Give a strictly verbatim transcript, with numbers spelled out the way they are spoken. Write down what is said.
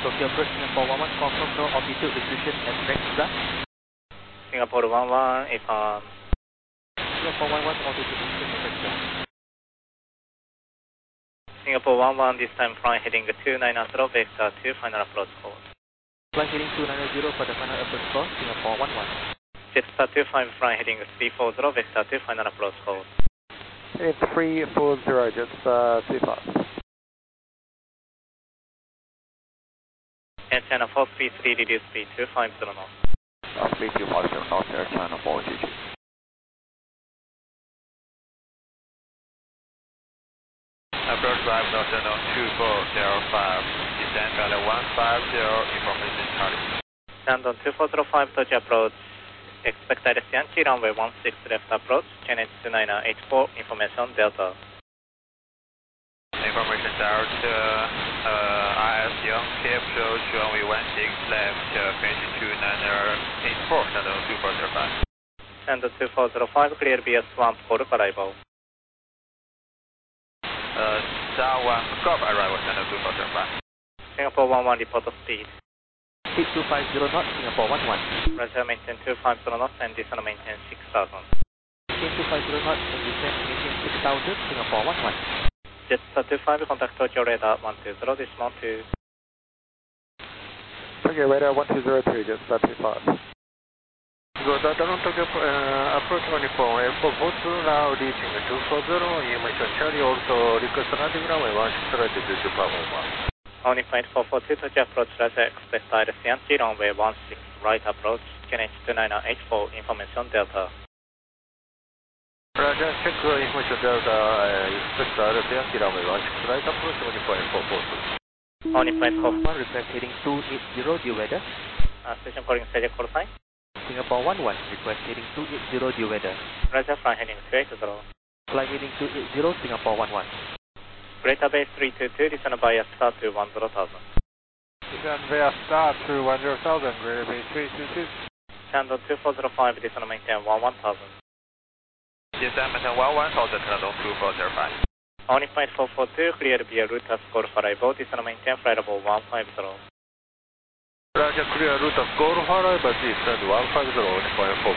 Tokyo approach Singapore one one, confirm no altitude restriction at Rexda. Singapore one one, affirm. Singapore one one, altitude restriction at Rexda. Singapore one one, this time flying heading two nine zero, vector two, final approach call. Flight heading two nine zero for the final approach call, Singapore one one. Jetstar two five, flying heading three four zero, vector two, final approach call. It's three four zero, Jetstar two five. Air China four three three, reduce speed two five zero knots. Uh, speed two five zero knots, Air China four G G. Approach five National two four zero five, descend at one five zero, information Charlie. Stand on two four zero five, touch approach. Expect direct Yankee, runway one six left approach, Chennai two nine eight four, information Delta. Information Delta, uh, I S Yankee approach, runway one six left, uh, Chennai two nine eight four, Channel two four zero five. Stand on two four zero five, clear B S one for arrival. Uh, Star one, Golf arrival, Channel two four zero five. Singapore one one, report of speed. Speed two five zero knots, Singapore one one. Roger, maintain two five zero knots and descend maintain six thousand. Maintain two five zero knots and descend maintain six thousand, Singapore one one. Jetstar two five, contact Tokyo radar one two zero, dismount to. Tokyo radar one two zero three, Jetstar two five. Good afternoon, Tokyo uh, approach twenty-four, Air four four two now reaching two four zero, information Charlie, also request landing runway one six right to two five one. Only point four four two, touch approach, Roger, expect direct Yankee, runway one six right approach, Chennai two nine eight four, information Delta. Roger, check uh, information Delta, uh, expect direct Yankee, runway one six right approach, twenty-four Air four four two. Only point four one, request heading two eight zero, due weather. Uh, station calling Sajak call sign. Singapore one one, request heading two eight zero, due weather. Roger, flying heading two eight zero. Flight heading two eight zero, Singapore one one. Greater Bay three two two, descend via Star two one zero thousand. Descend via Star two one zero thousand, Greater Bay three two two. Stand on two four zero five, descend maintain one one thousand. Descend maintain one one thousand, Channel two four zero five. Only point four four two, clear via route of score for arrival, descend maintain flight level one five zero. Roger, clear route of Golf arrival, descend one five zero, point four.